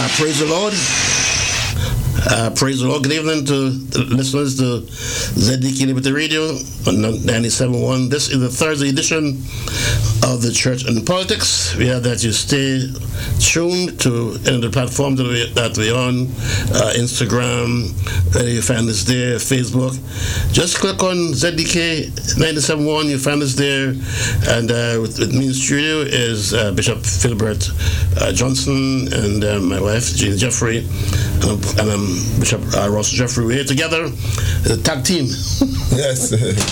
Praise the Lord. Praise the Lord. Good evening to the listeners to ZDK Liberty Radio on 97.1. This is the Thursday edition of the Church and Politics. We have that you stay tuned to the platform that we're on, Instagram, you find us there, Facebook. Just click on ZDK 97.1, you find us there. And with me in studio is Bishop Philbert Johnson and my wife, Jean Jeffrey, and I'm Bishop Ross Jeffrey. We're here together as a tag team. Yes.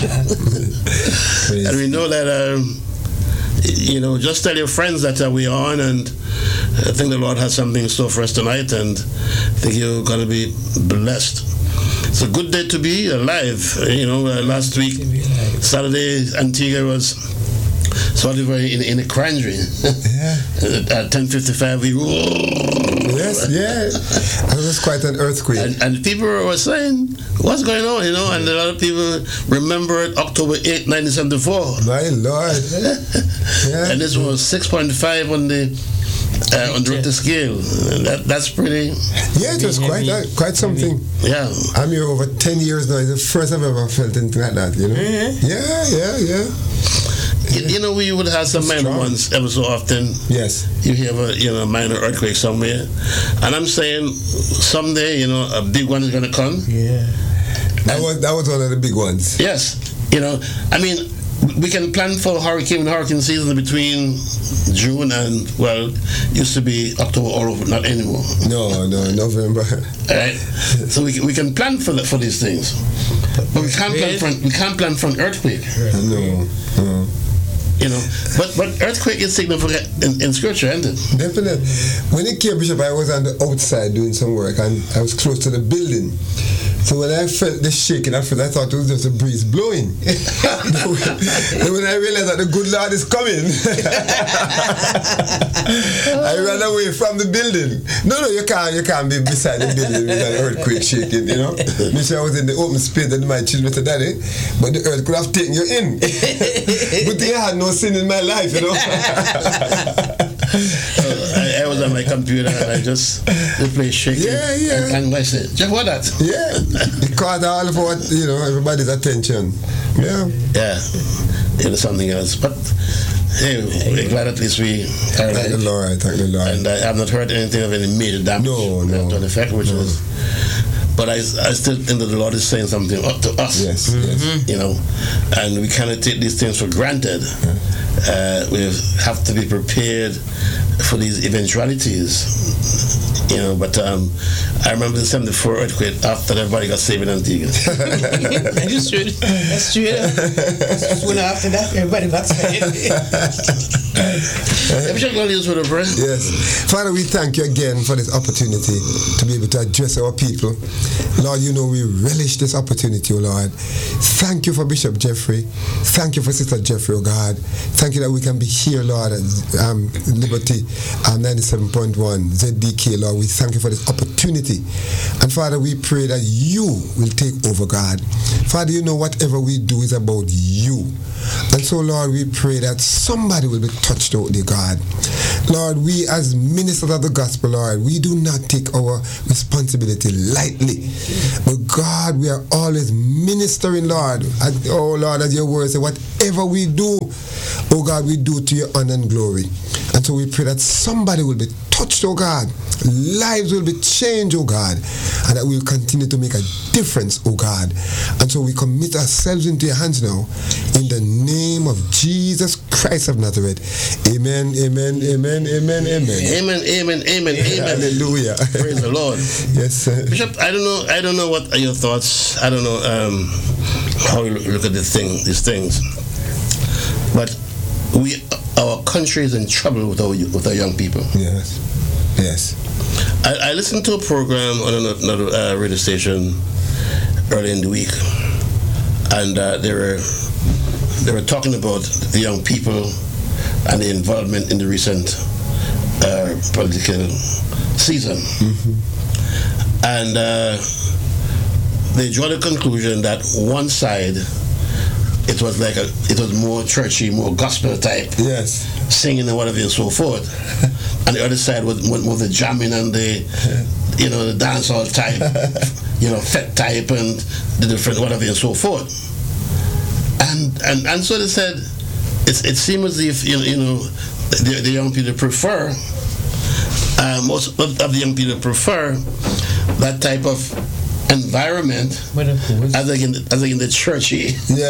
And we know that, just tell your friends that we're on, and I think the Lord has something in store for us tonight, and I think you're going to be blessed. It's a good day to be alive. Last week, Saturday, Antigua was sort of in a quandary. Yeah. At 10:55, we Yes, yeah. It was quite an earthquake. And people were saying, what's going on, and a lot of people remembered October 8, 1974. My Lord. Yeah. And this was 6.5 on the Richter scale. That's pretty. Yeah, it was quite something. Yeah. I'm here over 10 years now. It's the first I've ever felt anything like that, Mm-hmm. Yeah. We would have some minor ones ever so often. Yes. You have a minor earthquake somewhere. And I'm saying someday, a big one is going to come. Yeah. That was one of the big ones. Yes. We can plan for hurricane season between June and, used to be October all over, not anymore. No, November. All right? So we can plan for these things. But we can't plan for an earthquake. No. But earthquake is significant in scripture, isn't it? Definitely. When it came, Bishop, I was on the outside doing some work, and I was close to the building. So when I felt the shaking, I thought it was just a breeze blowing. And when I realized that the good Lord is coming, I ran away from the building. No, you can't be beside the building with an earthquake shaking, Me sure I was in the open space and my children said, Daddy, but the earth could have taken you in. But I had no sin in my life, I was on my computer and I just the place shaking. Yeah. And I said, just what that? Yeah. It caught all of everybody's attention. Yeah. Yeah. Something else. But hey, we're glad at least we are Thank the Lord. And I have not heard anything of any major damage to the effect, which was. But I still think that the Lord is saying something up to us. Yes. And we cannot take these things for granted. We have to be prepared for these eventualities. But I remember the 74 earthquake after everybody got saved in Antigua. That's true. Soon after that, everybody got saved. Yes. Father, we thank you again for this opportunity to be able to address our people. Lord, we relish this opportunity, oh Lord. Thank you for Bishop Jeffrey. Thank you for Sister Jeffrey, oh God. Thank you that we can be here, Lord, at Liberty 97.1 ZDK, Lord. We thank you for this opportunity. And Father, we pray that you will take over, God. Father, whatever we do is about you. And so, Lord, we pray that somebody will be touched out there, God. Lord, we as ministers of the gospel, Lord, we do not take our responsibility lightly. But God, we are always ministering, Lord. Lord, as your word says, whatever we do, oh God, we do to your honor and glory. And so we pray that somebody will be touched, oh God. Lives will be changed, oh God. And that we will continue to make a difference, oh God. And so we commit ourselves into your hands now. In the name of Jesus Christ of Nazareth. Amen, amen, amen, amen, amen. Amen, amen, amen, amen. Hallelujah. Praise the Lord. Yes, sir. Bishop, I don't know what are your thoughts. I don't know how you look at these things. But our country is in trouble with our young people. Yes. I listened to a program on another radio station early in the week, and they were talking about the young people and the involvement in the recent political season. Mm-hmm. And they draw the conclusion that one side, it was more churchy, more gospel type, yes, singing and whatever and so forth. and the other side with the jamming and the the dancehall type, fet type and the different whatever and so forth. And so they said it seems as if the young people prefer most of the young people prefer that type of environment as like in the churchy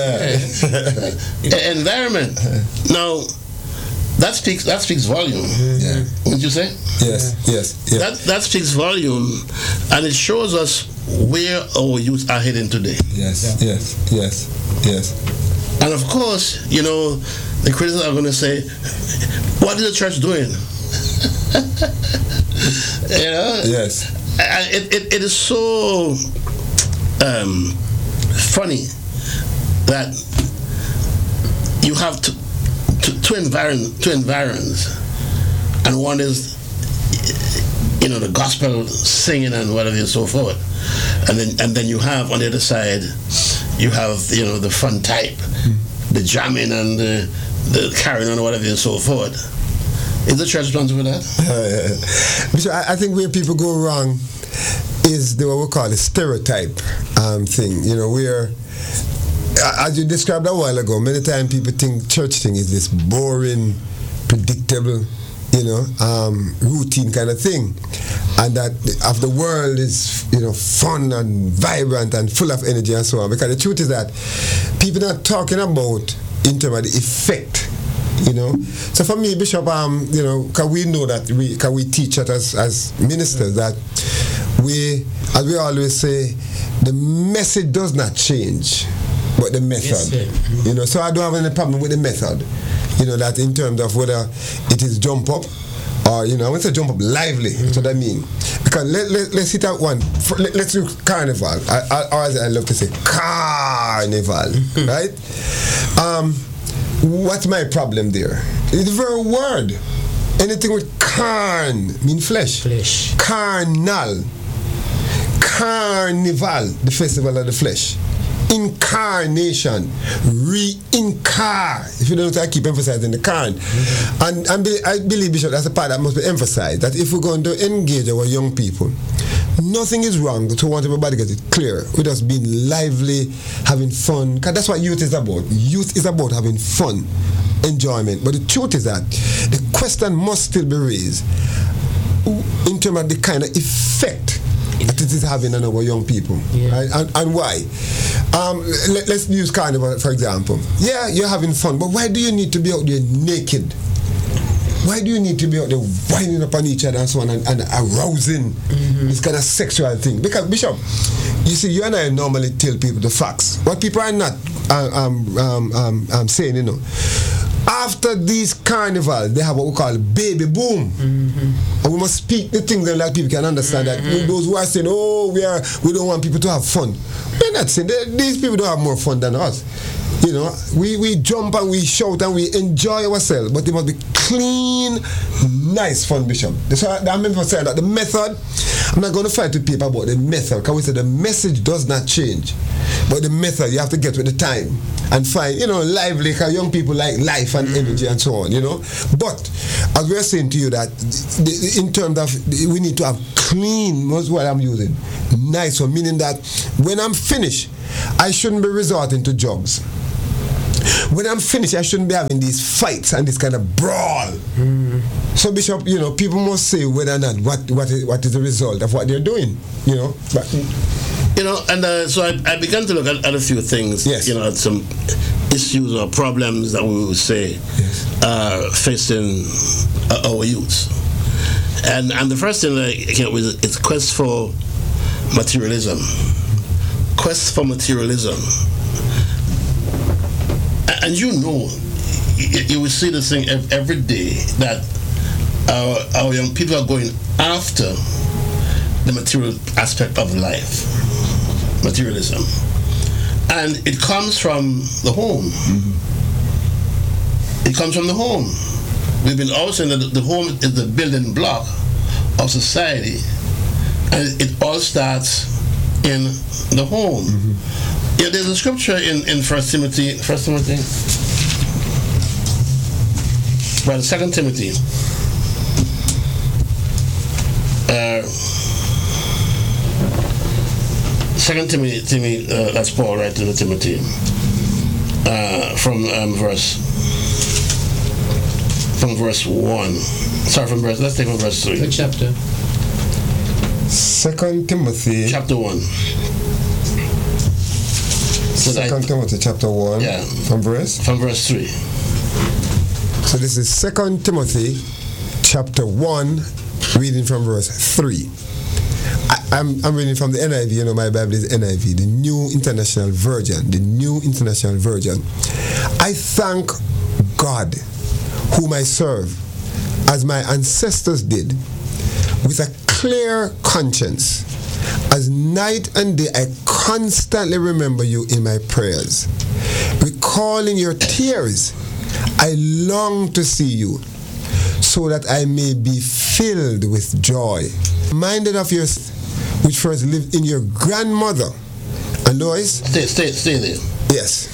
environment. Now that speaks volume. Yeah. Wouldn't you say? Yes. That speaks volume, and it shows us where our youth are heading today. Yes. And of course, the critics are going to say, "What is the church doing?" Yes. It is so funny that you have two environs, and one is the gospel singing and whatever and so forth, and then you have on the other side you have the fun type, the jamming and the carrying on whatever and so forth. Is the church responsible for that? Bishop, I think where people go wrong is what we call the stereotype thing. Where, as you described a while ago, many times people think church thing is this boring, predictable, routine kind of thing, and that of the world is fun and vibrant and full of energy and so on. Because the truth is that people are not talking about in terms of the effect. So for me, Bishop, because we know that we teach it as ministers that as we always say, the message does not change, but the method. Yes, so I don't have any problem with the method. That in terms of whether it is jump up or I want to say jump up lively. That's what I mean. Because let's hit out one. Let's do carnival, or as I love to say, carnival, right? What's my problem there? It's the very word. Anything with carn mean flesh. Carnal. Carnival, the festival of the flesh. Incarnation. Re-incar. If you don't know, I keep emphasizing the carn. And I believe, Bishop, that's a part that must be emphasized. That if we're going to engage our young people, nothing is wrong to want everybody to get it clear with us being lively, having fun, because that's what youth is about. Youth is about having fun, enjoyment. But the truth is that the question must still be raised in terms of the kind of effect that it is having on our young people, right? And why? Let's use carnival for example. Yeah, you're having fun, but why do you need to be out there naked? Why do you need to be out there winding up on each other and so on and arousing this kind of sexual thing? Because, Bishop, you see, you and I normally tell people the facts. What people are not saying, after these carnivals, they have what we call baby boom. And we must speak the things that people can understand that those who are saying, we don't want people to have fun. We're not saying these people don't have more fun than us. We jump and we shout and we enjoy ourselves, but it must be clean, nice fun, Bishop. So I'm saying that the method, I'm not going to fight with people about the method, because we say the message does not change, but the method, you have to get with the time and find, lively, because young people like life and energy and so on, But as we're saying to you that in terms of, we need to have clean, that's what I'm using, nice one, meaning that when I'm finished, I shouldn't be resorting to drugs. When I'm finished, I shouldn't be having these fights and this kind of brawl. So, Bishop, people must say whether or not what is the result of what they're doing. But, so I began to look at a few things. Yes. At some issues or problems that we would say facing our youth. And the first thing was it's quest for materialism. Quest for materialism. And you will see this thing every day that our young people are going after the material aspect of life, materialism, and it comes from the home. It comes from the home. We've been always saying that the home is the building block of society, and it all starts in the home. Yeah, there's a scripture in 1 Timothy, well, 2 Timothy, Second Timothy, that's Paul writing to Timothy. From verse 1. Sorry, let's take from verse 3. What chapter? 2 Timothy. Chapter 1. 2 Timothy chapter 1. Yeah. From verse 3. So this is 2 Timothy chapter 1, reading from verse 3. I'm reading from the NIV. You know, my Bible is NIV, the New International Version. The New International Version. I thank God, whom I serve, as my ancestors did, with a clear conscience. As night and day, I constantly remember you in my prayers. Recalling your tears, I long to see you, so that I may be filled with joy. Reminded of your, which first lived in your grandmother. And Lois? Stay there. Yes.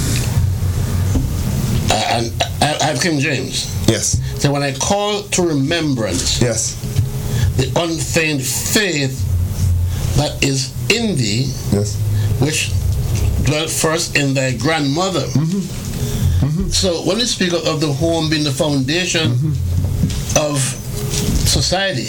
And I have King James. Yes. So when I call to remembrance, Yes. the unfeigned faith that is in thee, Yes. which dwelt first in thy grandmother. So when we speak of the home being the foundation of society,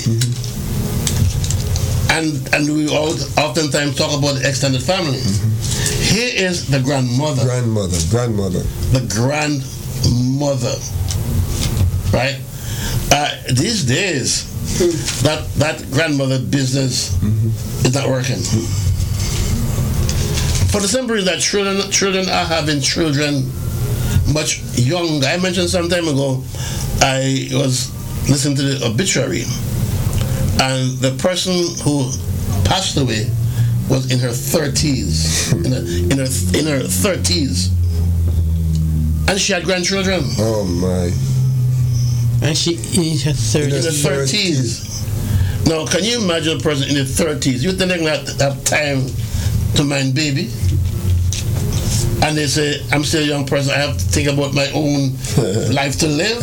and we all oftentimes talk about the extended family, here is the grandmother. Grandmother. The grandmother, right? These days, that grandmother business is not working. For the simple reason that children are having children much younger. I mentioned some time ago, I was listening to the obituary, and the person who passed away was in her 30s, in her 30s, and she had grandchildren. Oh my! And she in her 30s. In her 30s. Now, can you imagine a person in the 30s? You think they're going to have time to mind baby? And they say, I'm still a young person, I have to think about my own life to live.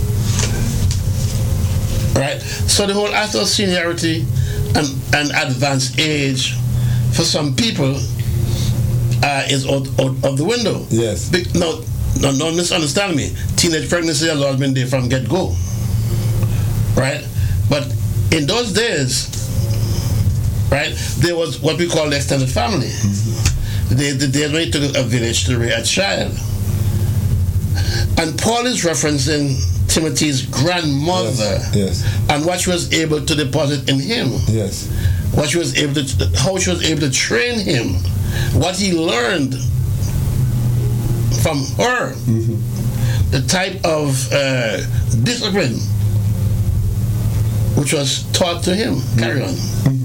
Right? So the whole aspect of seniority and advanced age for some people is out of the window. Yes. No, don't misunderstand me. Teenage pregnancy has always been there from get-go. Right? But in those days, right, there was what we call the extended family. The days when it took a village to rear a child. And Paul is referencing Timothy's grandmother, Yes. and what she was able to deposit in him. Yes. How she was able to train him, what he learned from her, the type of discipline which was taught to him. Carry on.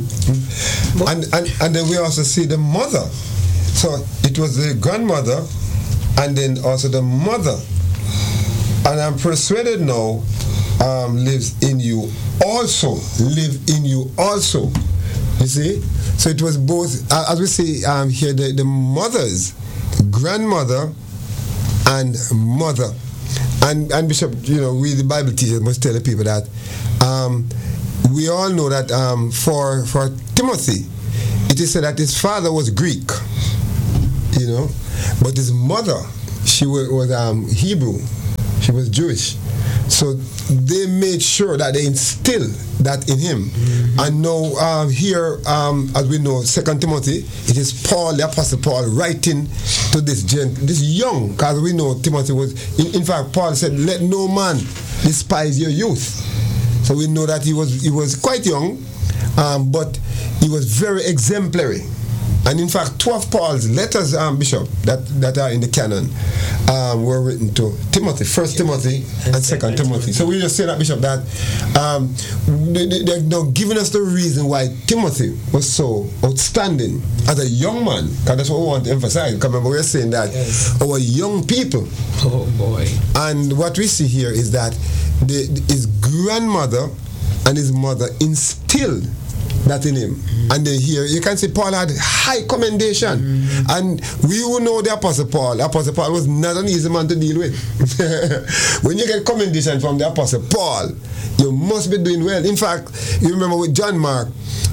And then we also see the mother. So it was the grandmother, and then also the mother. And I'm persuaded now lives in you also. Live in you also. You see? So it was both, as we see here, the mothers, grandmother and mother. And Bishop, you know, we the Bible teachers must tell the people that we all know that for Timothy, it is said that his father was Greek, you know, but his mother, she was Hebrew. She was Jewish. So they made sure that they instilled that in him. And now here, as we know, 2 Timothy, it is Paul, the Apostle Paul, writing to this young, because we know Timothy was, in fact, Paul said, let no man despise your youth. So we know that he was quite young, but he was very exemplary. And in fact, 2 of Paul's letters, Bishop, that are in the canon, were written to Timothy, 1 Timothy and 2 Timothy. So we just say that, Bishop, that they're now giving us the reason why Timothy was so outstanding as a young man. Because that's what we want to emphasize. Because remember, we're saying that our young people. Oh boy. And what we see here is that his grandmother and his mother instilled that in him. And then here you can see Paul had high commendation. And we who know the Apostle Paul was not an easy man to deal with. When you get commendation from the Apostle Paul, you must be doing well. In fact, you remember with John Mark,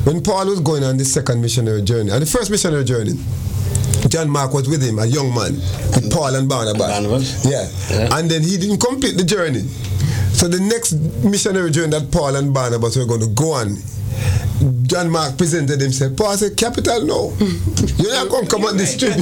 when Paul was going on this second missionary journey, and the first missionary journey, John Mark was with him, a young man, with Paul and Barnabas. Yeah. And then he didn't complete the journey. So the next missionary journey that Paul and Barnabas were going to go on, John Mark presented himself. Paul said, "Capital, no. You're not going to come on this trip."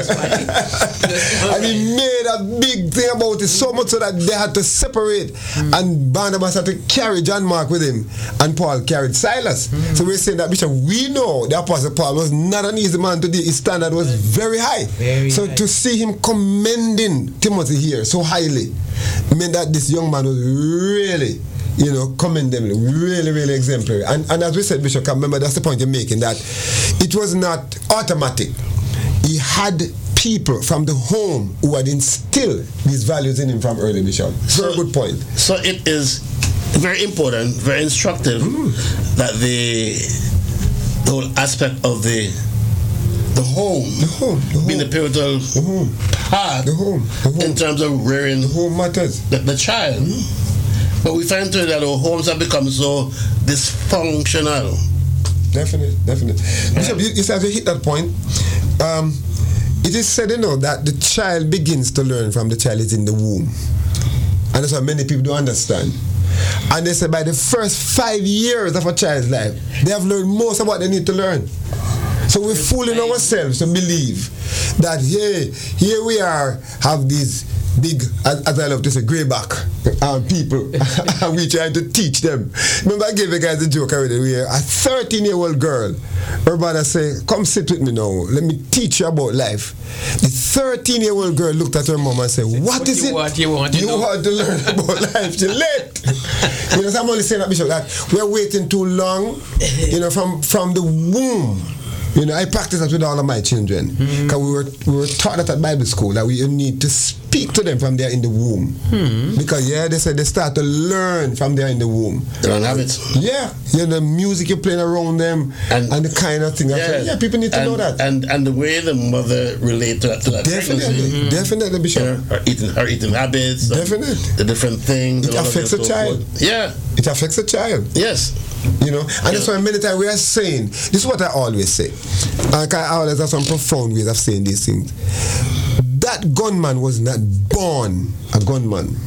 And he made a big thing about it, so much so that they had to separate. And Barnabas had to carry John Mark with him, and Paul carried Silas. So we're saying that, Bishop, we know the Apostle Paul was not an easy man to do. His standard was very high. So to see him commending Timothy here so highly meant that this young man was really, commendable, really, really exemplary. And as we said, Bishop, remember, that's the point you're making, that it was not automatic. He had people from the home who had instilled these values in him from early, Bishop. Very good point. So it is very important, very instructive that the whole aspect of the home being the pivotal part in terms of rearing the home matters. The child. But we find today that our homes have become so dysfunctional. Definitely. Bishop, you said you hit that point. It is said, that the child begins to learn from the child is in the womb. And that's what many people don't understand. And they say by the first 5 years of a child's life, they have learned most of what they need to learn. So we're fooling ourselves to believe that, here we are, have these big, as I love to say, greyback people, and we trying to teach them. Remember, I gave you guys a joke already, where a 13-year-old girl, her mother say, "Come sit with me now, let me teach you about life." The 13-year-old girl looked at her mom and said, "What is it you want to learn about life?" She late. So I'm only saying that, Bishop, that we're waiting too long, from the womb. I practice that with all of my children, because we were taught that at Bible school, that we need to speak to them from there in the womb. Because they said they start to learn from there in the womb. They don't have it. Yeah, the music you're playing around them and the kind of thing. Yeah, people need to know that. And the way the mother relates to that pregnancy. Definitely, Bishop. Her eating habits. Definitely. The different things. It affects a child. Yeah. It affects a child. Yes. And that's why many times we are saying, this is what I always say. I always have some profound ways of saying these things. That gunman was not born a gunman.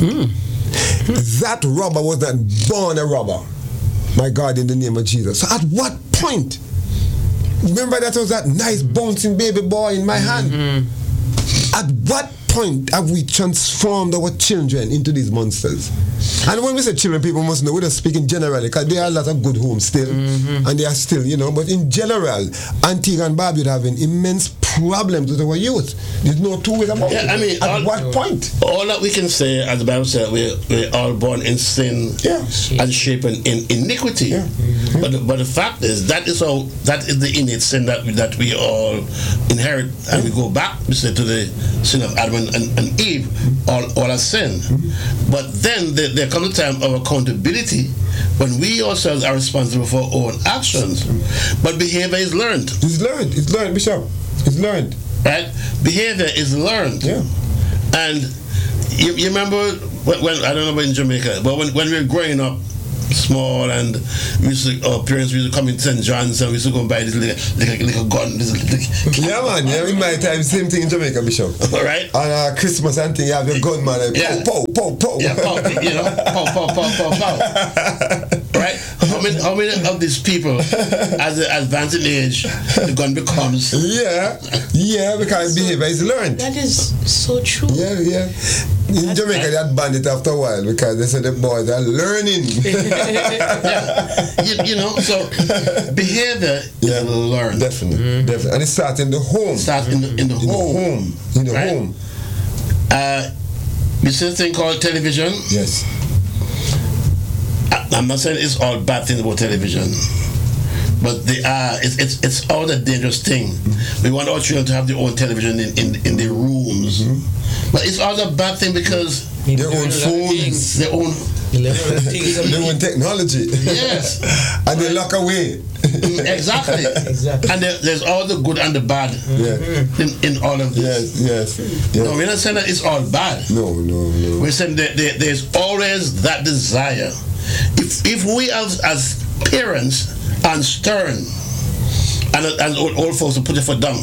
That robber was not born a robber. My God, in the name of Jesus. So at what point? Remember that was that nice bouncing baby boy in my hand. At what point have we transformed our children into these monsters? And when we say children, people must know we're just speaking generally, because there are a lot of good homes still, and they are still, but in general, Antigua and Barbuda having immense problems with our youth. There's no two ways about it. I mean, at what point? All that we can say, as the Bible said, we're all born in sin and shapen in iniquity. But the fact is, that is the innate sin that we all inherit, and we go back, we say, to the sin of Adam and Eve, all are sin. But then there comes a time of accountability when we ourselves are responsible for our own actions. But behavior is learned. It's learned, Bishop. It's learned. Right? Behavior is learned. Yeah. And you remember when I don't know about in Jamaica, but when we were growing up small, and our parents used to come in St. John's, and we used to go and buy this little gun. Yeah, man. Yeah, in my time, same thing in Jamaica, Bishop. Right? On Christmas and thing, you have your gun, man. Like, pow. Yeah, pow. Pow. Right? How many of these people, as they advance in age, the gun becomes? Yeah, because behavior is learned. That is so true. Yeah. In Jamaica, they had banned it after a while because they said the boys are learning. So behavior is learned. Definitely. And it starts in the home. In the home. You see this thing called television? Yes. I'm not saying it's all bad things about television, but it's all a dangerous thing. We want our children to have their own television in their rooms, but it's all a bad thing because their own phones, their own technology. Yes. And they lock away. Exactly. And there's all the good and the bad in all of this. Yes. No, we're not saying that it's all bad. No. We're saying that there's always that desire. If we as parents and stern. And old folks will put your foot down.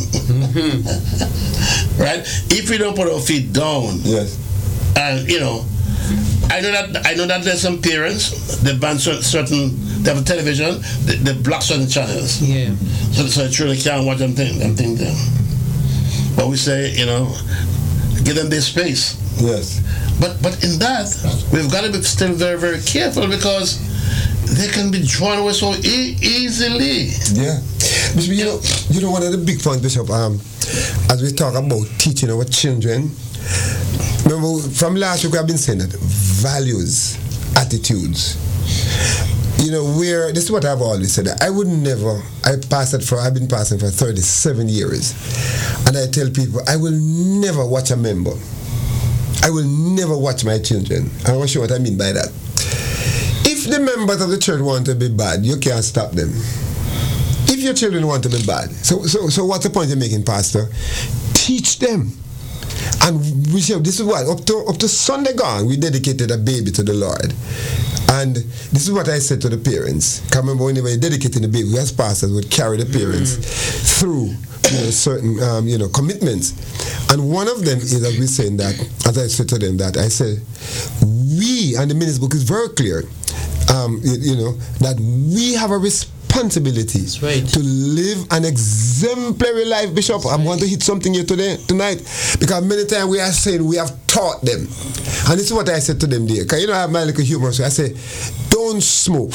Right? If we don't put our feet down, yes. And I know that there's some parents, they ban certain, they have a television, they block certain channels. Yeah. So they truly can't watch them thing there. But we say, give them their space. Yes. But in that, we've got to be still very, very careful, because they can be drawn away so easily. Yeah. Bishop, one of the big points, Bishop, as we talk about teaching our children, remember from last week I've been saying that values, attitudes. This is what I've always said. I've been passing for 37 years. And I tell people, I will never watch a member. I will never watch my children. I want to show what I mean by that. If the members of the church want to be bad, you can't stop them. If your children want to be bad, so what's the point you're making, Pastor? Teach them. And we say, this is what, up to Sunday gone, we dedicated a baby to the Lord. And this is what I said to the parents. I remember when they were dedicating the baby, we as pastors would carry the parents through certain commitments. And one of them is, as we're saying that, as I said to them, that I said, we, and the minister book is very clear, that we have a responsibility to live an exemplary life, Bishop. I'm going to hit something here tonight, because many times we are saying we have taught them. And this is what I said to them there. Because I have my little humor, so I say, don't smoke.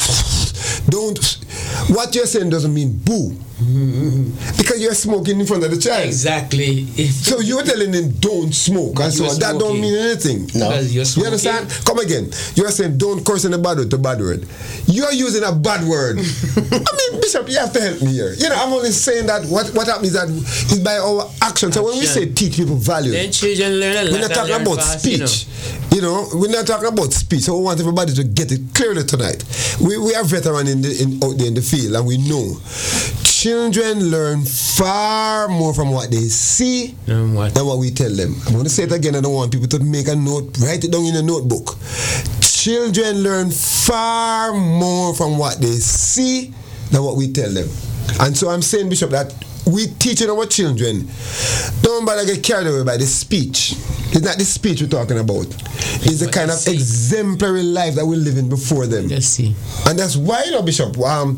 What you're saying doesn't mean boo. Because you're smoking in front of the child. Exactly. So you're telling them don't smoke, and so that don't mean anything. No. You understand? Come again. You're saying don't curse in a bad word to bad word. You're using a bad word. I mean, Bishop, you have to help me here. I'm only saying that what happens is by our actions. So when we say teach people values, then children learn a lot. we're not talking about speech. We're not talking about speech. So we want everybody to get it clearly tonight. We are veterans out there in the field, and we know children learn far more from what they see than what we tell them. I'm going to say it again. I don't want people to make a note, write it down in a notebook. Children learn far more from what they see than what we tell them. And so I'm saying, Bishop, that we teaching our children, don't bother get carried away by the speech. It's not the speech we're talking about. It's the kind of exemplary life that we're living before them. And that's why, Bishop,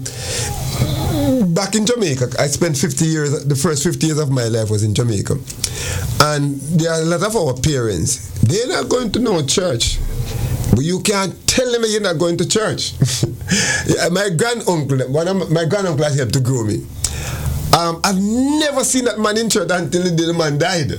back in Jamaica, I spent 50 years, the first 50 years of my life was in Jamaica. And there are a lot of our parents, they're not going to no church. But you can't tell them you're not going to church. My granduncle has helped to grow me. I've never seen that man in church until the day the man died.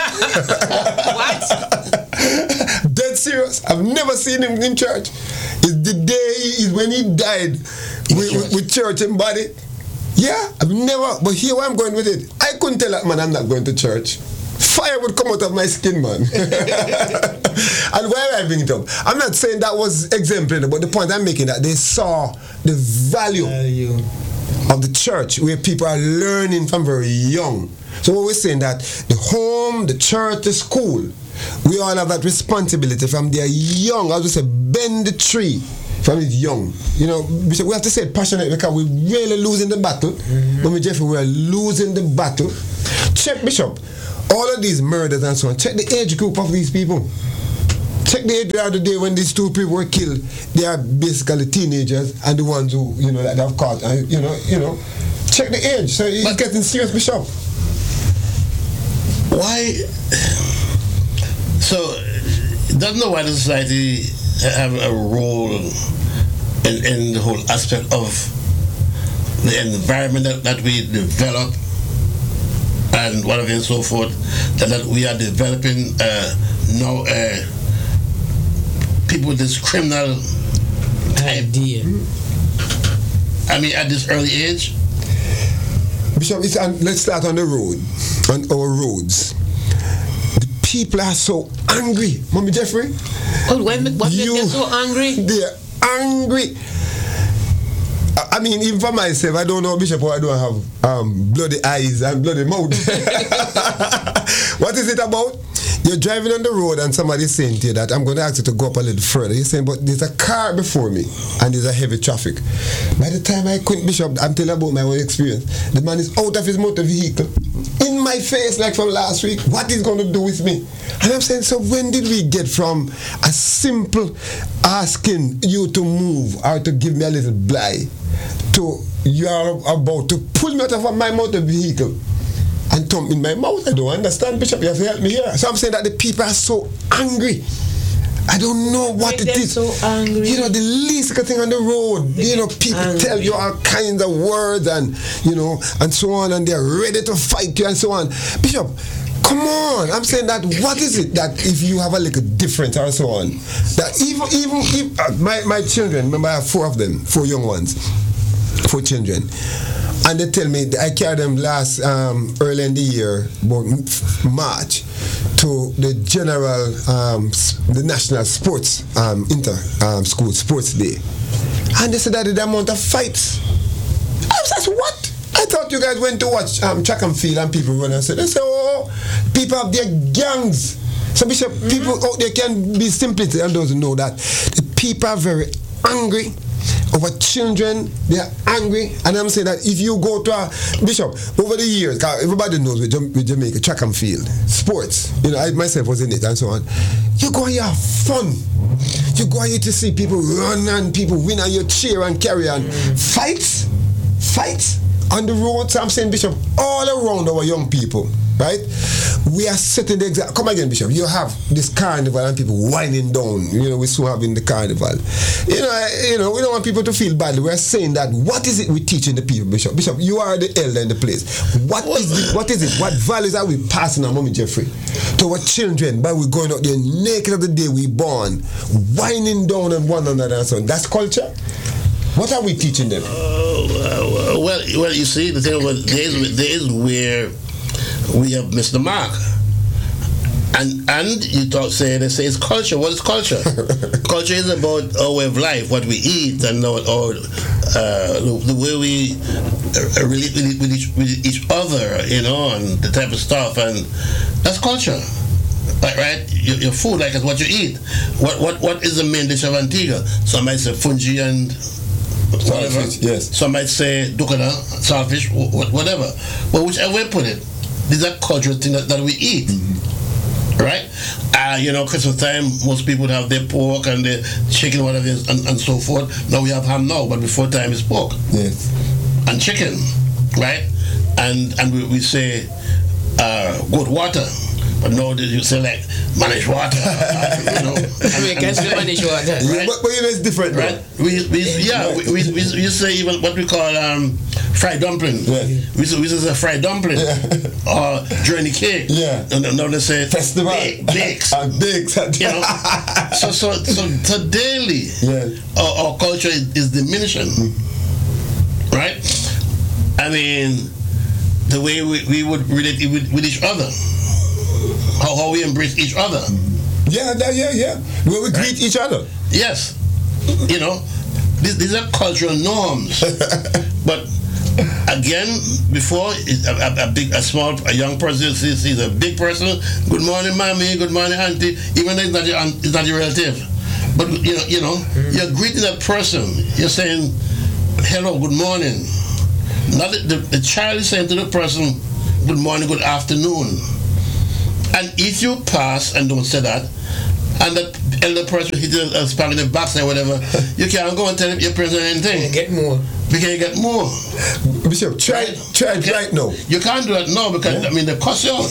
What? Dead serious. I've never seen him in church. It's the day when he died with church in body. Yeah, I've never. But here where I'm going with it, I couldn't tell that man I'm not going to church. Fire would come out of my skin, man. And why I bring it up? I'm not saying that was exemplary, but the point I'm making that they saw the value of the church, where people are learning from very young. So what we're saying that the home, the church, the school, we all have that responsibility from their young. As we say, bend the tree from his young. Bishop, we have to say it passionately, because we're really losing the battle. When we Jeffrey, we're losing the battle. Check, Bishop, all of these murders and so on. Check the age group of these people. Check the age the other day when these two people were killed. They are basically teenagers, and the ones who that have caught. Check the age. So it's getting serious, Bishop. Why? So, doesn't the wider society have a role in the whole aspect of the environment that we develop and whatever and so forth, that we are developing now people with this criminal idea? I mean, at this early age? Bishop, let's start on the road, on our roads. The people are so angry. Mommy Jeffrey? What makes them so angry? They're angry. I mean, even for myself, I don't know, Bishop, I don't have bloody eyes and bloody mouth. What is it about? You're driving on the road and somebody's saying to you that I'm going to ask you to go up a little further. You're saying, but there's a car before me and there's a heavy traffic. By the time I couldn't, Bishop, I'm telling about my own experience. The man is out of his motor vehicle in my face like from last week. What is going to do with me? And I'm saying, so when did we get from a simple asking you to move or to give me a little blight to you are about to pull me out of my motor vehicle and thump in my mouth? I don't understand, Bishop. You have to help me here. So I'm saying that the people are so angry. I don't know what it is. So angry. You know, the least thing on the road, you know, people tell you all kinds of words and, you know, and so on, and they're ready to fight you and so on. Bishop, come on. I'm saying that what is it that if you have a little difference or so on, that even my children, remember I have 4 of them, 4 young ones, 4 children. And they tell me, I carried them last, early in the year, about March, to the general, the national sports, school sports day. And they said that the amount of fights. I was like, what? I thought you guys went to watch track and field and people run and said, they say, oh, people have their gangs. So Bishop, people out there can be simplicity and those who know that. The people are very angry. Over children, they are angry, and I'm saying that if you go to a Bishop over the years, everybody knows with Jamaica track and field, sports. You know, I myself was in it and so on. You go and you have fun. You go and you to see people run and people win and you cheer and carry on. Fights on the road. So I'm saying, Bishop, all around our young people, right? We are setting the example. Come again, Bishop. You have this carnival and people winding down. You know, we soon have in the carnival. You know, we don't want people to feel badly. We're saying that what is it we teaching the people, Bishop? Bishop, you are the elder in the place. What is it? What values are we passing on, Mommy Jeffrey, to our children by we going out there naked of the day we born, winding down on one another and so on? That's culture. What are we teaching them? Well, you see, the thing about there is where we have missed the mark. And you say it's culture. What is culture? Culture is about our way of life, what we eat, and the way we relate with each other, you know, and the type of stuff, and that's culture. Right? Your food, like, is what you eat. What is the main dish of Antigua? Some might say fungi and whatever. Yes. Some might say dukana, saltfish, whatever. But whichever way you put it, these are cultural things that we eat. Right? You know, Christmas time, most people have their pork and their chicken, whatever it is, and so forth. Now we have ham now, but before time is pork. Yes. And chicken, right? And we say good water. But no, you say like managed water, you know. We can say managed water, right? But you know it's different, right? We say even what we call fried dumpling. Yeah. We say fried dumpling, or journey cake. Yeah. No, they say festival bakes. Bakes. You know. So daily, our culture is diminishing, right? I mean, the way we would relate with each other. How we embrace each other. Yeah. Where we greet each other. Yes. You know, these are cultural norms. But again, before a young person sees a big person, good morning, mommy, good morning, auntie, even though it's not your relative. But you know, you're greeting that person. You're saying, hello, good morning. Not the child is saying to the person, good morning, good afternoon. And if you pass and don't say that, and the elder person hit a spank in the backside or whatever, you can't go and tell your parents anything. Get more. We can get more. Bishop, try it right now. You can't do that now because, I mean, they cuss you out.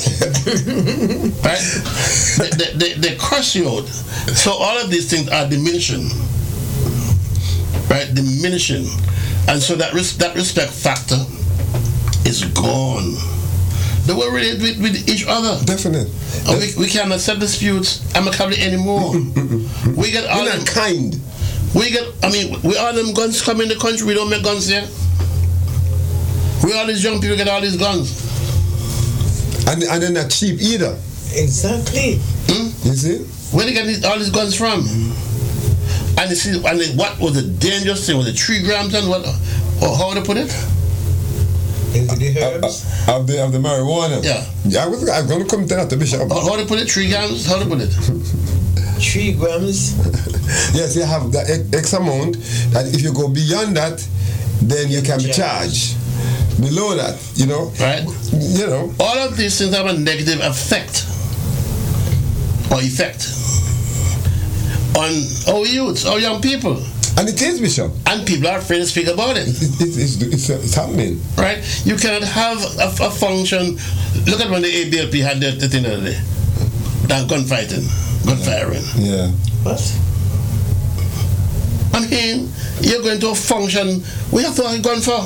Right? They curse you out. So all of these things are diminishing. Right? Diminishing. And so that respect factor is gone. The way we relate with each other. Definitely. We cannot set disputes amicably anymore. We get all them kind. We all them guns come in the country, we don't make guns here. We all these young people get all these guns. And they're not cheap either. Exactly. You see? Where they get all these guns from? And you see, what was the dangerous thing? Was it 3 grams and what? Or how would they put it? The herbs? Of the marijuana. Yeah. I was going to come to that, Bishop. How to put it? 3 grams? How to put it? 3 grams? Yes, you have the X amount, that if you go beyond that, then you can be charged. Below that, you know. Right. You know. All of these things have a negative effect on our youths, our young people. And it is, Bishop. And people are afraid to speak about it. It's happening. Right? You cannot have a function. Look at when the ABLP had the thing the other day. That gunfighting, gunfiring. Yeah. What? I mean, you're going to a function, we have to have a gun for.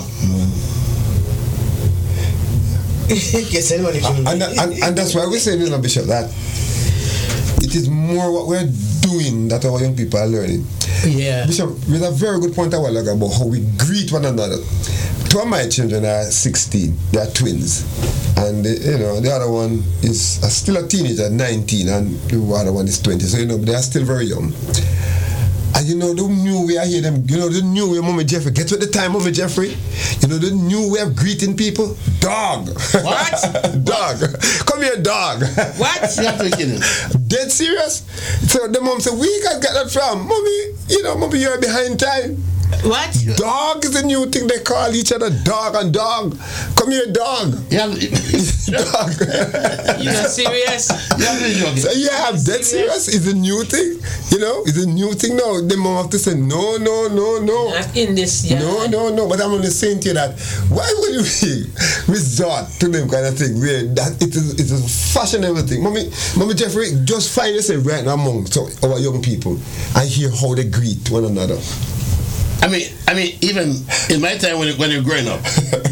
And that's why we're saying, you know, Bishop, that it is more what we're doing that our young people are learning. Yeah. Bishop, we had a very good point a while ago about how we greet one another. 2 of my children are 16. They are twins. And, the other one is still a teenager, 19, and the other one is 20. So, they are still very young. And the new way I hear them, the new way Mommy Jeffrey, get with the time, Mommy Jeffrey. The new way of greeting people, dog. What? Dog. Come here, dog. What? Dead serious? So the mom said, where you guys get that from? Mommy, you're behind time. What? Dog is a new thing they call each other, dog and dog. Come here, dog. Yeah. Dog. You're serious? So dead serious is a new thing. It's a new thing now. The mom have to say, no. Not in this, yeah. No. But I'm only saying to you that, why would you resort to them kind of thing where that it's a fashionable thing? Mommy Jeffrey, just find yourself right now among our young people and hear how they greet one another. I mean, even in my time when you're growing up,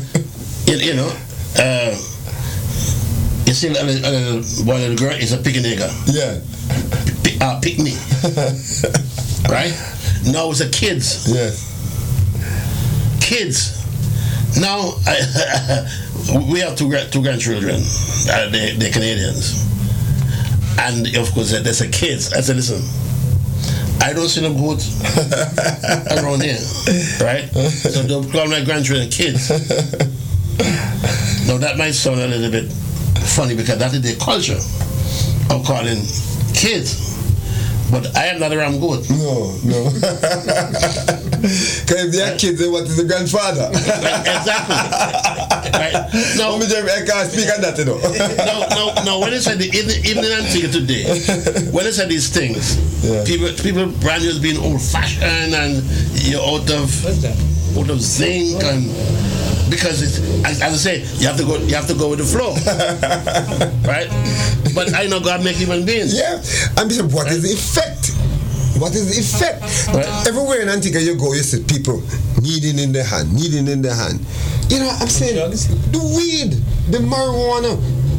you see a little boy and girl is a picnic. Yeah. Picnic. Right? Now it's a kids. Yes. Kids. Now we have two grandchildren. They're Canadians, and of course there's a kids. I said, listen, I don't see them good around here, right? So don't call my grandchildren kids. Now that might sound a little bit funny because that is the culture of calling kids. But I am not a ram goat. No. Because if they are kids, then what is the grandfather? Exactly. Right. Now, I can't speak on that, No, when they said even in Antigua today, when they said these things, people brand you as being old fashioned and you're out of zinc, and because it's, as I say, you have to go with the flow. Right? But I know God make human beings. Yeah. And Bishop, what is the effect? What is the effect? Right. Everywhere in Antigua you go, you see people kneading in their hand. I'm saying the weed, the marijuana.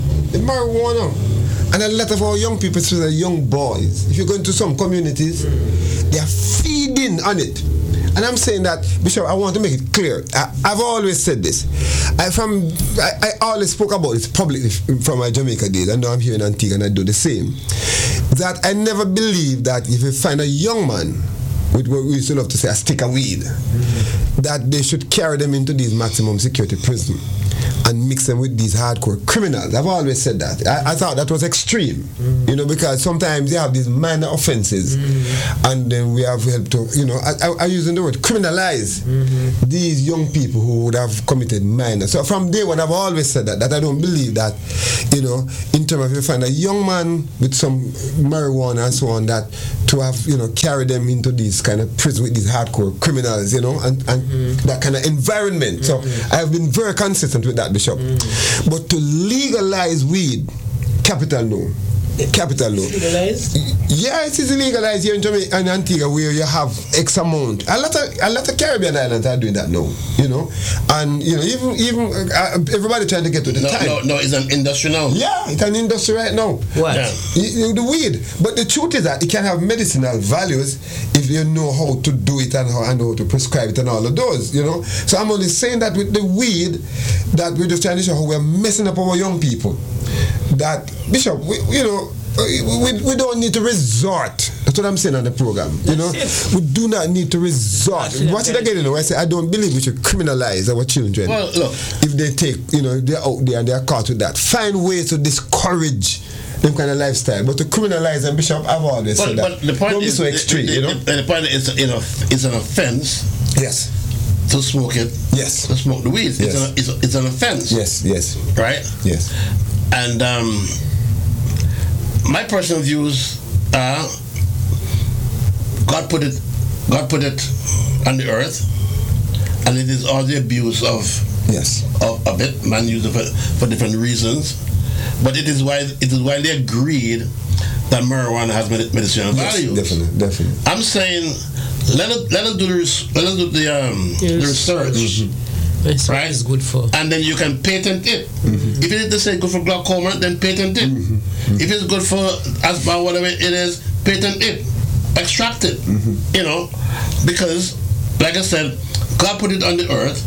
And a lot of our young people, especially young boys, if you go into some communities, they are feeding on it. And I'm saying that, Bishop, I want to make it clear. I've always said this. I always spoke about this publicly from my Jamaica days. I know I'm here in Antigua and I do the same. That I never believed that if you find a young man with what we used to love to say, a stick of weed, that they should carry them into these maximum security prison and mix them with these hardcore criminals. I've always said that. I thought that was extreme, because sometimes they have these minor offenses, and then we have helped to, I'm using the word criminalize these young people who would have committed minor. So from day one, I've always said that I don't believe that, in terms of if you find a young man with some marijuana and so on, that to have, carry them into these kind of prison with these hardcore criminals, and that kind of environment. So I have been very consistent with that, Bishop. But to legalize weed, capital no. Legalized? Yeah, it is legalized here in Jamaica and Antigua, where you have X amount. A lot of Caribbean islands are doing that now, and even everybody trying to get to the time. No, it's an industry now. Yeah, it's an industry right now. What? Yeah. The weed, but the truth is that it can have medicinal values if you know how to do it and how to prescribe it and all of those. So I'm only saying that with the weed, that we're just trying to show how we're messing up our young people. That, Bishop, we don't need to resort That's what I'm saying on the program. You know, we do not need to resort. Watch it again. You know, I say I don't believe we should criminalize our children. Well, look, if they take, you know, they're out there and they're caught with that. Find ways to discourage them kind of lifestyle, but to criminalize them, Bishop, I've always said that. But the point don't is, be so extreme, you know. The point is, it's an offense. Yes. To smoke it. Yes. To smoke the weed. Yes. It's an offense. Yes. Yes. Right. Yes. And my personal views are, God put it on the earth, and it is all the abuse of it. Man use it for different reasons, but it is widely agreed that marijuana has medicinal value. Definitely. I'm saying let us do the research. Right, is good for, and then you can patent it. If it is good for glaucoma, then patent it. If it's good for asthma, whatever it is, patent it, extract it. You know, because, like I said, God put it on the earth.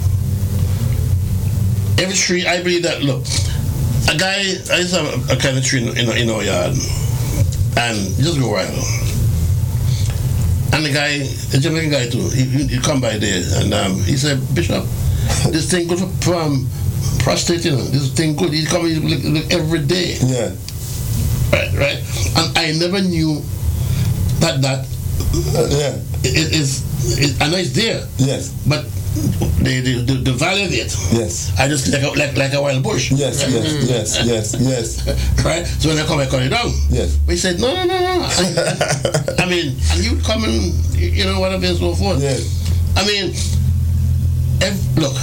Every tree, I believe that. Look, a guy, I used to have a kind of tree in our yard, and just go right on. And the guy, a Jamaican guy too, he come by there, and he said, Bishop, this thing good for prostate, you know. This thing good. He come look every day. Yeah. Right. And I never knew that it is. I know it's there. Yes. But the value of it. Yes. I just like a wild bush. Yes. Right? Yes. Right. So when I come, I cut it down. Yes. But he said no. I mean, and you come and you know whatever and so forth. Yes. I mean. Look,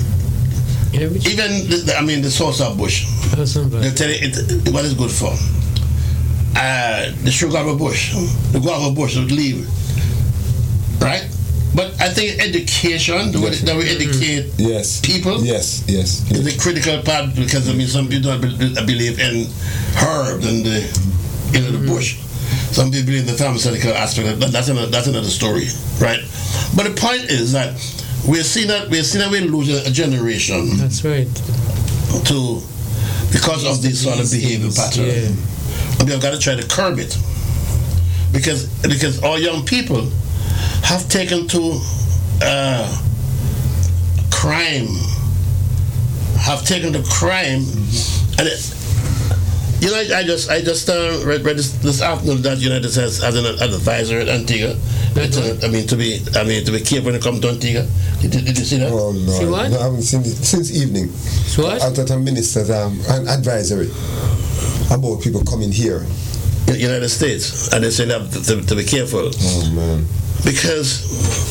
even the salsa bush, they tell you what it's good for. The sugar bush, the guava bush, the leaf, right? But I think education, the way that we educate people, is the critical part, because some people don't believe in herbs and the bush. Some people believe in the pharmaceutical aspect. That's another story, right? But the point is that we're seeing that we lose a generation. That's right. Because of this sort of behavior pattern. Yeah. And we have got to try to curb it. Because all young people have taken to crime. And I just read this afternoon that United States has an advisor at Antigua. To be careful when it comes to Antigua. Did you see that? Oh no, see what? No, I haven't seen it since evening. What? Out at a minister's an advisory about people coming here. In the United States, and they say that to be careful. Oh man. Because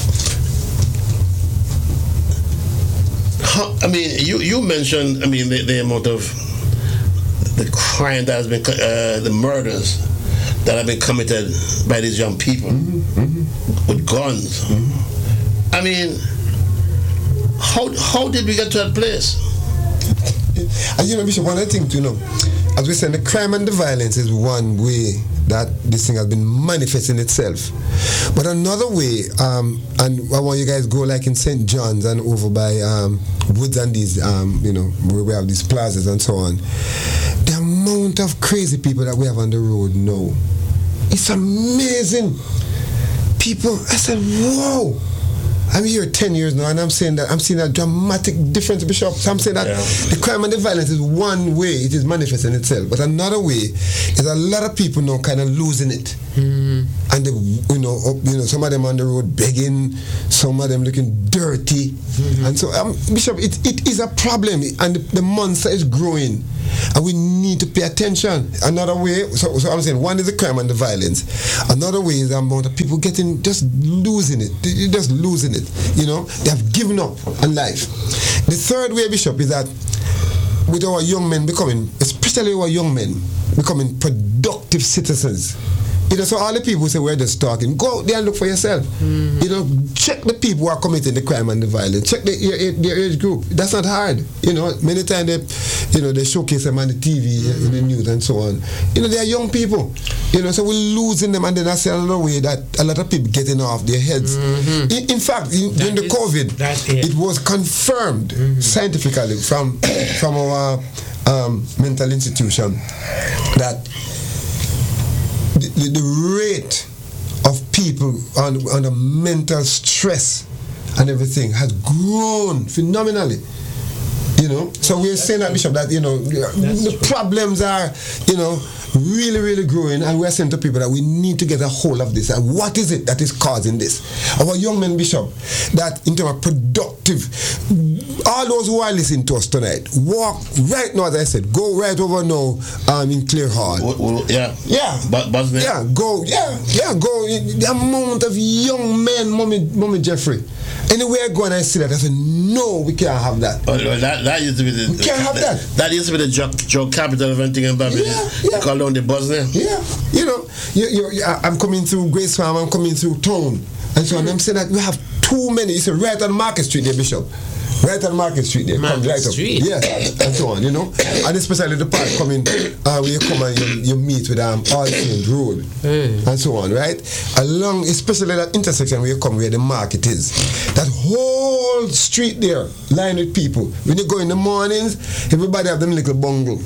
you mentioned the amount of the crime that has been the murders that have been committed by these young people with guns. I mean, how did we get to that place? And Bishop, one other thing to know, as we said, the crime and the violence is one way that this thing has been manifesting itself. But another way, and I want you guys go like in St. John's and over by Woods and these, where we have these plazas and so on. The amount of crazy people that we have on the road now, it's amazing. People, I said, whoa. I'm here 10 years now, and I'm seeing a dramatic difference, Bishop. So I'm saying that the crime and the violence is one way it is manifesting itself, but another way is a lot of people now kind of losing it, and some of them on the road begging, some of them looking dirty, and so Bishop, it is a problem, and the monster is growing, and we need to pay attention. Another way, so I'm saying, one is the crime and the violence. Another way is the amount of people just losing it. They're just losing it. They have given up on life. The third way, Bishop, is that with our young men especially our young men, becoming productive citizens. So all the people who say we're just talking, go out there and look for yourself. Check the people who are committing the crime and the violence. Check their age group. That's not hard. Many times they showcase them on the TV, in the news and so on. They are young people. So we're losing them, and then that's another way that a lot of people getting off their heads. In fact, during the COVID, it was confirmed scientifically from our mental institution that the rate of people under mental stress and everything has grown phenomenally. You know, so we're saying that, Bishop, that, you know, the problems are, you know, really, really growing, and we're saying to people that we need to get a hold of this. And what is it that is causing this? Our young men, Bishop, that in terms of productive, all those who are listening to us tonight, walk right now, as I said, go right over now in Clear Hall. Yeah. Go. The amount of young men, Mommy Jeffrey. Anywhere I go and I see that, I say, no, we can't have that. That used to be the... We can't have that. That used to be the drug capital of anything in Babylon. They call down the buzz there. Yeah. You know, I'm coming through Grace Farm, I'm coming through town. And so on. I'm saying that we have too many. It's right on Market Street there, Bishop. Right on Market Street there. Market right Street. Up. Yes, and so on, you know. And especially the part coming where you come and you meet with All Saints Road and so on, right? Along, especially that intersection where you come where the market is. That whole street there lined with people. When you go in the mornings, everybody have them little bungle.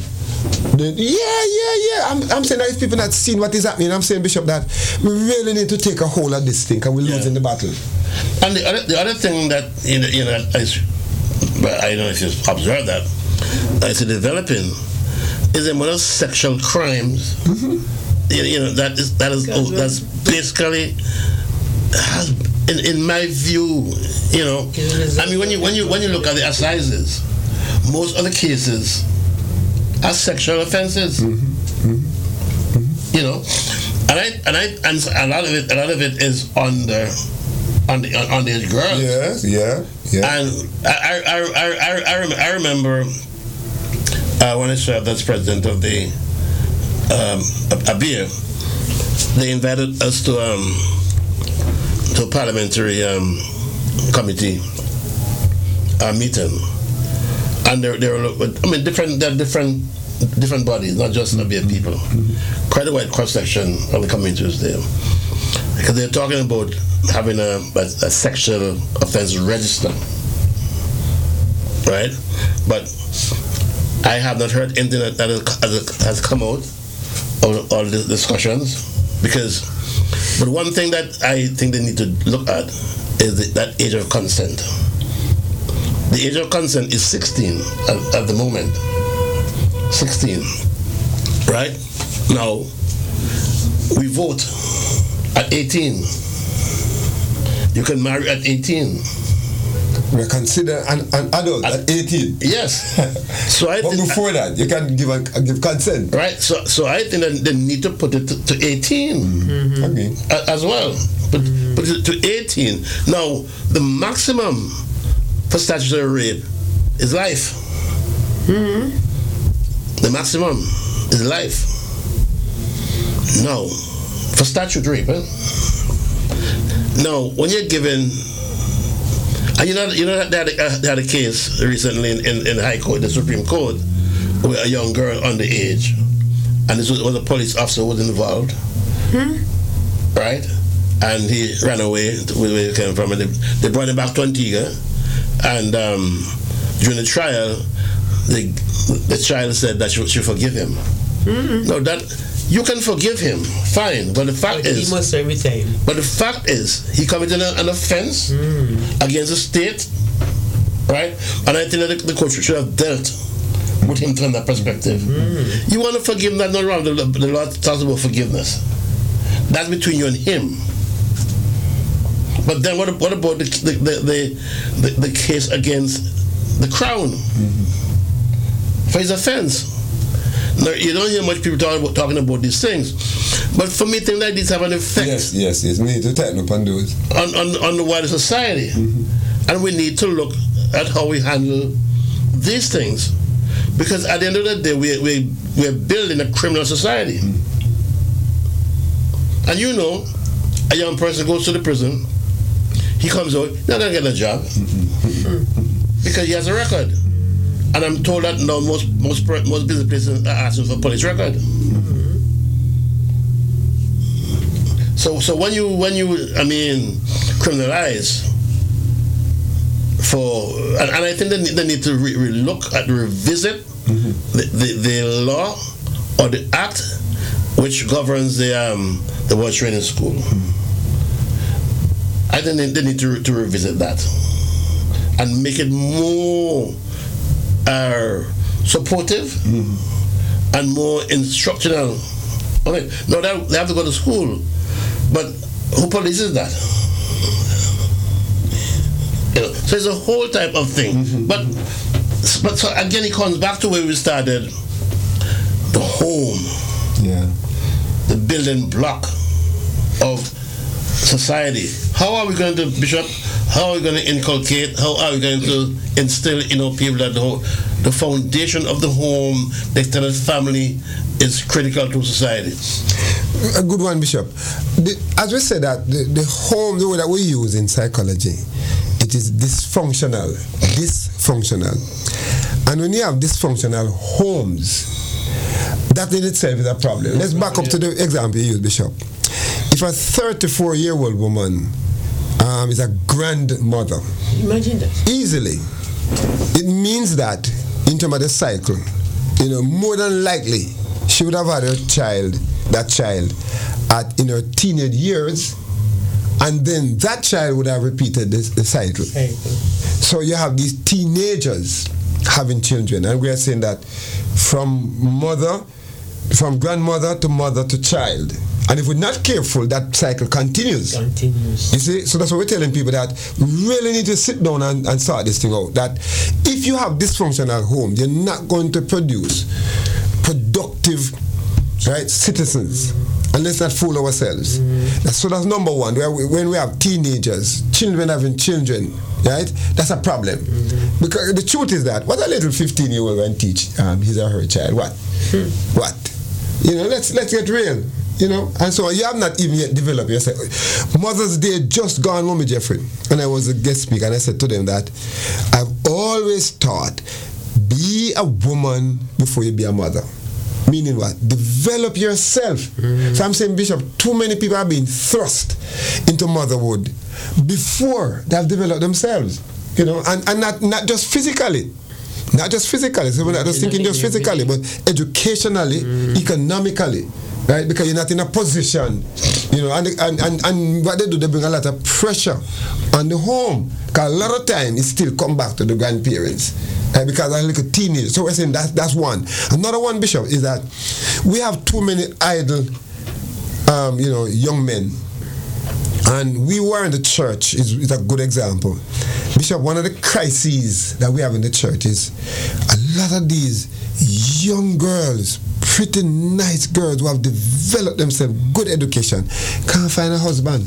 I'm saying that if people not seeing what is happening, I'm saying, Bishop, that we really need to take a hold of this thing and we're losing the battle. And the other thing that but I don't know if you observe that, I see developing is the amount of sexual crimes. You know, that's basically has, in my view, you know, I mean, when you look at the assizes, most of the cases are sexual offenses. You know, and a lot of it is on the girls. Yeah. And I remember when I served as president of the ABIR, they invited us to a parliamentary committee meeting, and there were, I mean, different bodies, not just ABIR people. Quite a wide cross section of the community was there, because they're talking about having a sexual offense register, right? But I have not heard anything that has come out of all the discussions, but one thing that I think they need to look at is that age of consent. The age of consent is 16 at the moment. 16, right? Now, we vote at 18. You can marry at 18. We're considered an adult at 18. Yes. So I but think before that, you can give consent. Right. So I think that they need to put it to 18 as well. But to 18. Now, the maximum for statutory rape is life. The maximum is life. No, for statute rape. Now, when you're given, and you know that they had a case recently in the High Court, the Supreme Court, with a young girl underage, and this was a police officer who was involved, right? And he ran away to where he came from, and they brought him back to Antigua, and during the trial, the child said that she forgive him. No, that you can forgive him, fine, but the fact is he must serve time. But the fact is he committed an offense against the state, right? And I think that the court should have dealt with him from that perspective. You want to forgive him, that's not wrong. The law talks about forgiveness. That's between you and him. But then what about the case against the Crown for his offense? Now, you don't hear much people talking about these things, but for me, things like these have an effect. Yes. We need to tighten up on those on the wider society, and we need to look at how we handle these things, because at the end of the day, we're building a criminal society. And you know, a young person goes to the prison, he comes out, he's not gonna get a job because he has a record. And I'm told that now most business places are asking for police record. So when you criminalize for, and I think they need to revisit the law or the act which governs the World Training School. I think they need to revisit that and make it more supportive and more instructional. Okay, no, they have to go to school, but who polices that? You know, so it's a whole type of thing. But so again, it comes back to where we started. The home, the building block of society. How are we going to, Bishop? How are we going to inculcate? How are we going to instill in our people that the foundation of the home, the extended family, is critical to society? A good one, Bishop. As we said that the home, the word that we use in psychology, it is dysfunctional. And when you have dysfunctional homes, that in itself is a problem. Let's back up to the example you used, Bishop. If a 34-year-old woman is a grandmother, imagine that. Easily, it means that in terms of the cycle, more than likely she would have had that child in her teenage years, and then that child would have repeated the cycle. So you have these teenagers having children, and we are saying that from grandmother to mother to child. And if we're not careful, that cycle continues. You see? So that's what we're telling people, that we really need to sit down and sort this thing out. That if you have dysfunctional home, you're not going to produce productive, citizens. And let's not fool ourselves. So that's number one. When we have teenagers, children having children, that's a problem. Because the truth is that, what a little 15-year-old can teach his or her child? What? Let's get real. And so you have not even yet developed yourself. Mother's Day just gone, Mommy Jeffrey, and I was a guest speaker, and I said to them that I've always taught, be a woman before you be a mother. Meaning what? Develop yourself. So I'm saying, Bishop, too many people are being thrust into motherhood before they have developed themselves. And not just physically. Not just physically. So we're not just thinking just physically, but educationally, economically. Right? Because you're not in a position, and what they do, they bring a lot of pressure on the home. Because a lot of time it still come back to the grandparents. Because they're like a teenager. So we're saying that's one. Another one, Bishop, is that we have too many idle, young men. And we were in the church is a good example. Bishop, one of the crises that we have in the church is a lot of these young girls, pretty nice girls who have developed themselves, good education, can't find a husband.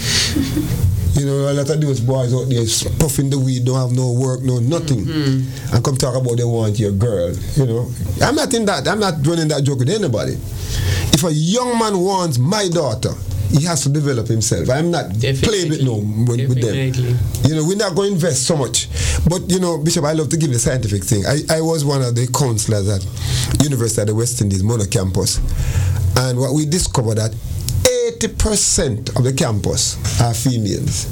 A lot of those boys out there puffing the weed, don't have no work, no nothing, and come talk about they want your girl. I'm not in that. I'm not running that joke with anybody. If a young man wants my daughter, he has to develop himself. I'm not playing with them. We're not going to invest so much. But, Bishop, I love to give the scientific thing. I was one of the counselors at University of the West Indies, Mono campus. And what we discovered that 80% of the campus are females.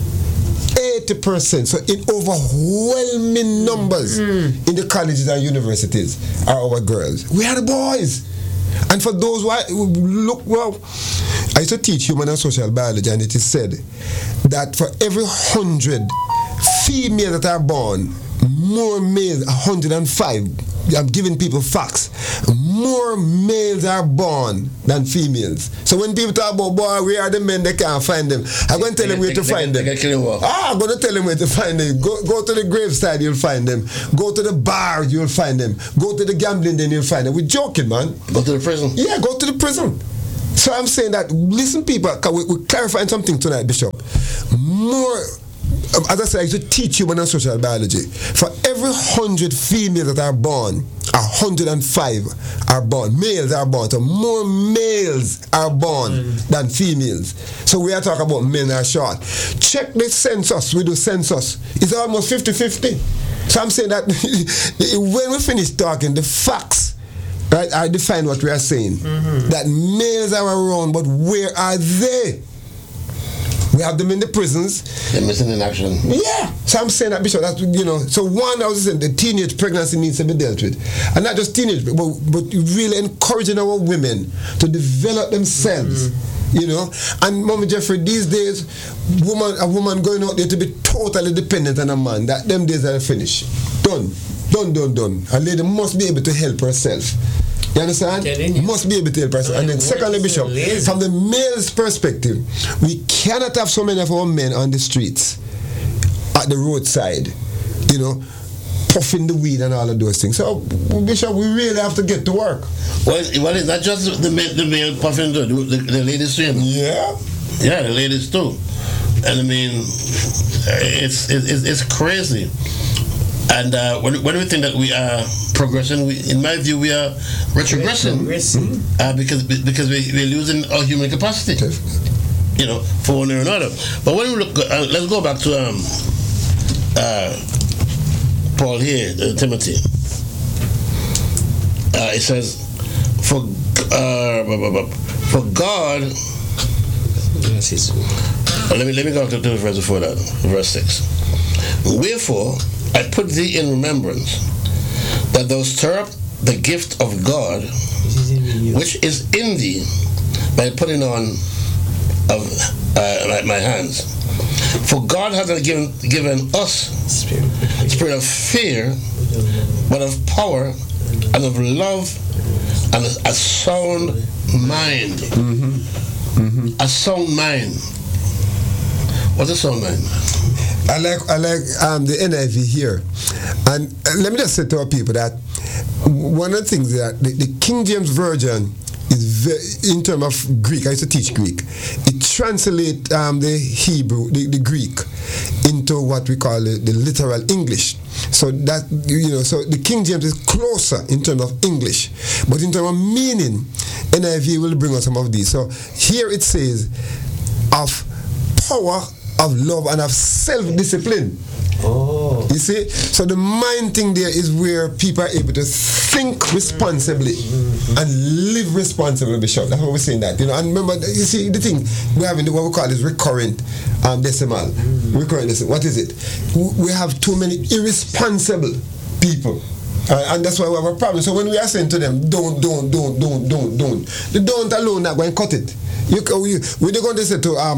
80%. So in overwhelming numbers in the colleges and universities are our girls. We are the boys. And for those who look, I used to teach human and social biology, and it is said that for every 100 females that are born, more males, 105, I'm giving people facts, more males are born than females. So when people talk about, boy, where are the men, they can't find them, I'm going to tell them where to find them. I'm going to tell them where to find them. Go to the graveside, you'll find them. Go to the bar, you'll find them. Go to the gambling, then you'll find them. We're joking, man. Go to the prison. Yeah, go to the prison. So I'm saying that, listen, people, we're clarifying something tonight, Bishop. More, as I said, I used to teach human and social biology. For every 100 females that are born, 105 are born. Males are born. So more males are born than females. So we are talking about men are short. Check the census. We do census. It's almost 50-50. So I'm saying that when we finish talking, the facts, right, I define what we are saying. That males are around, but where are they? We have them in the prisons. They're missing in action. Yeah. So I'm saying that, Bishop, that, you know, so one, I was saying the teenage pregnancy needs to be dealt with. And not just teenage, but really encouraging our women to develop themselves. You know, and Mommy Jeffrey, these days, a woman going out there to be totally dependent on a man, that them days are finished. Done. A lady must be able to help herself. You understand? Must be able to help herself. And then secondly, Bishop, from the male's perspective, we cannot have so many of our men on the streets, at the roadside, you know, puffing the weed and all of those things. So, Bishop, we really have to get to work. Well, it's not just the male puffing, the ladies too. Yeah. Yeah, the ladies too. And I mean, it's crazy. And when we think that we are progressing, in my view, we are retrogressing. Because we're losing our human capacity. You know, for one or another. But when we look, let's go back to Paul here, Timothy. It says, for God. Let me go to the verse before that, verse 6. Wherefore I put thee in remembrance that thou stir up the gift of God which is in thee by putting on of my hands. For God hath not given us spirit of fear, but of power and of love and a sound mind. A sound mind. What's a sound mind? I like the NIV here, and let me just say to our people that one of the things that the King James Version is in terms of Greek. I used to teach Greek. It translates the Hebrew, the Greek, into what we call the literal English. So that, you know, so the King James is closer in terms of English, but in terms of meaning, NIV will bring us some of these. So here it says of power, of love, and of self-discipline. Oh. You see? So the mind thing there is where people are able to think responsibly and live responsibly, Bishop. That's what we're saying that. You know, and remember, you see, the thing we have in what we call is recurrent decimal. Recurrent decimal. What is it? We have too many irresponsible people. And that's why we have a problem. So when we are saying to them, don't, the don't alone not going to cut it. We're going to say to a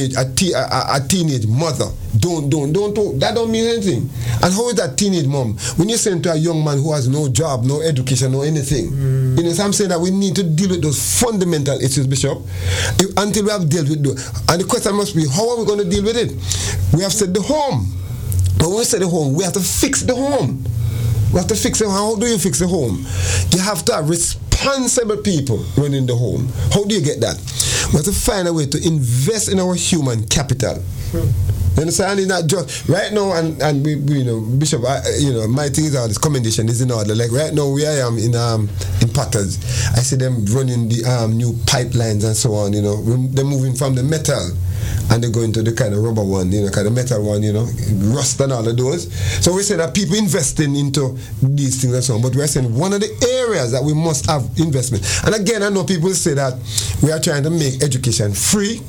teenage mother, don't. That don't mean anything. And how is that teenage mom? When you're saying to a young man who has no job, no education, no anything, you know, so I'm saying that we need to deal with those fundamental issues, Bishop, until we have dealt with those. And the question must be, how are we going to deal with it? We have said the home. But when we say the home, we have to fix the home. We have to fix it. How do you fix the home? You have to have responsible people running the home. How do you get that? We have to find a way to invest in our human capital. You understand? It's not just right now, and we you know, Bishop, you know, my thing is all this commendation is in order. Like right now, where I am in Packers, I see them running the new pipelines and so on. You know, they're moving from the metal and they're going to the kind of rubber one, you know, kind of metal one, you know, rust and all of those. So we say that people investing into these things and so on, but we're saying one of the areas that we must have investment. And again, I know people say that we are trying to make education free.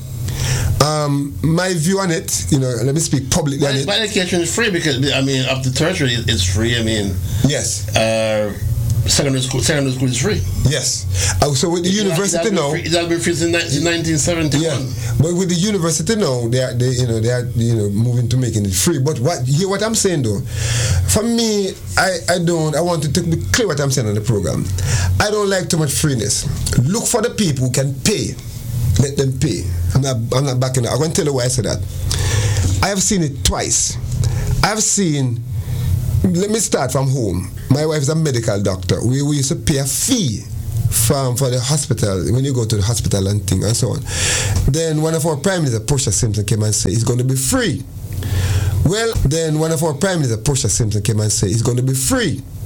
My view on it, you know, let me speak publicly on it. But education is free because, I mean, up to tertiary it's free. I mean, yes. Secondary school is free. Yes. So with the university now, that'll be free since 1971. Yeah. But with the university now, they are moving to making it free. But what I'm saying though, for me, I want to be clear what I'm saying on the program. I don't like too much freeness. Look for the people who can pay. Let them pay. I'm not backing up. I'm going to tell you why I said that. I have seen it twice. Let me start from home. My wife is a medical doctor. We used to pay a fee for the hospital when you go to the hospital and things and so on. Then one of our prime minister, Portia Simpson, came and said it's going to be free. Well, then one of our prime minister, Portia Simpson, came and said it's going to be free.